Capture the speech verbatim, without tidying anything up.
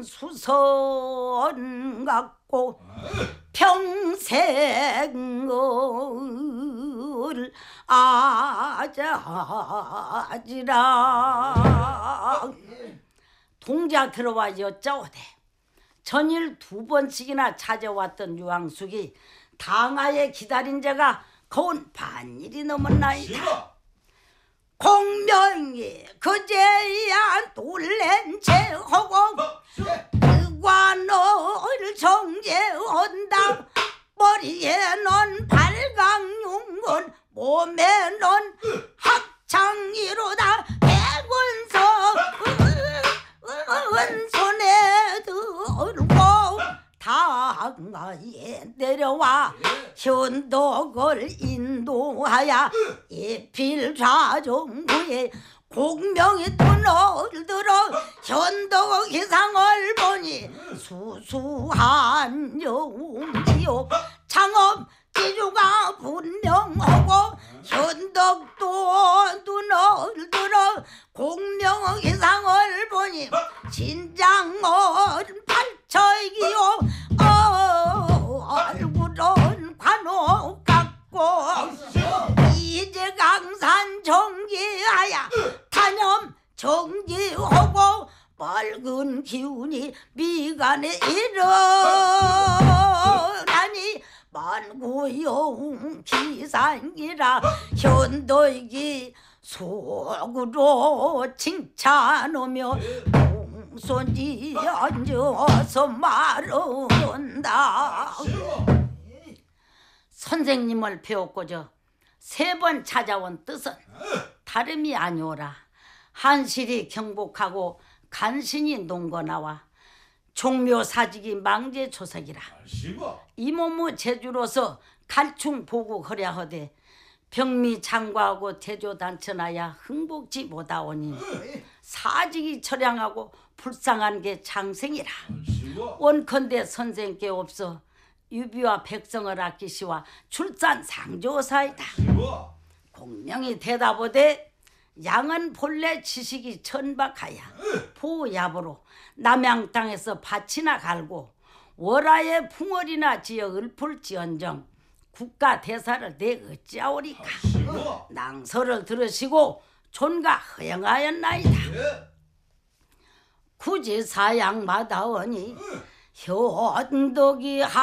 수선 갖고 평생을 아자아지라. 동자 들어와 여짜오되 전일 두 번씩이나 찾아왔던 유황숙이 당하에 기다린 자가 거운 반일이 넘었나이다. 공명이 그제야 놀랜 채하고 그과 너를 정죄한다. 머리에 넌 발광용건 몸에 넌 학창이로다. 백원석 손에 들고 당하에 내려와 현덕을 인도하여 이필좌정부에 공명이 눈을 들어 현덕 기상을 보니 수수한 영웅이요 창업 기주가 분명하고 현덕도 눈을 들어 공명 기상을 보니 진장은 팔처이기요 얼굴은 관옥 같고 이제 강산 정기하여 탄염 정기하고 맑은 기운이 미간에 일어나니 만고영 기상이라 현도이기 속으로 칭찬하며 공손히 앉아서 말한다. 선생님을 배웠고저 세 번 찾아온 뜻은 다름이 아니오라. 한실이 경복하고 간신히 농거나와 종묘사직이 망제초석이라. 이몸의 제주로서 갈충 보고 허랴하되 병미 장과하고 대조단천하여 흥복지 못하오니 사직이 처량하고 불쌍한 게 장생이라. 원컨대 선생께 없어 유비와 백성을 아끼시와 출산 상조사이다. 공명이 대답하되 양은 본래 지식이 천박하여 포야부로 남양 땅에서 밭이나 갈고 월하에 풍월이나 지어 읊을지언정 국가 대사를 내 어찌하오리까. 낭서를 들으시고 존가 허영하였나이다. 굳이 사양마다오니 현덕이